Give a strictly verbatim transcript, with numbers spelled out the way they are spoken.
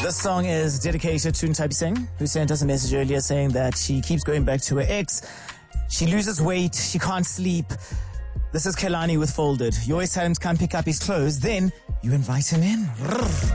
This song is dedicated to Ntabi Singh, who sent us a message earlier saying that she keeps going back to her ex. She loses weight. She can't sleep. This is Kelani with Folded. You always tell him to come pick up his clothes. Then you invite him in.